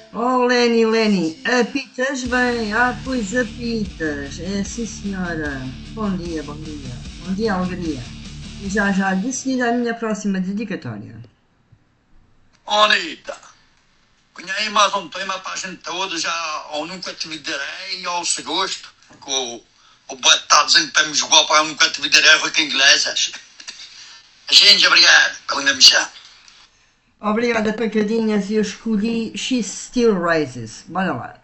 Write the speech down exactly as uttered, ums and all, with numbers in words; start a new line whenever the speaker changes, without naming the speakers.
Oh, Lenny, Lenny, apitas bem? Ah, pois apitas. É sim, senhora. Bom dia, bom dia. Bom dia, alegria. E já já de seguida a minha próxima dedicatória.
Anitta, conheci mais um tema para a gente todos, já, ou nunca te direi, ou se gosto, que o, o Beto está dizendo para me jogar para eu nunca te direi com inglesas. Gente, obrigado pela minha missão.
Obrigada, pacadinhas. Eu escolhi She Still Rises. Bora lá.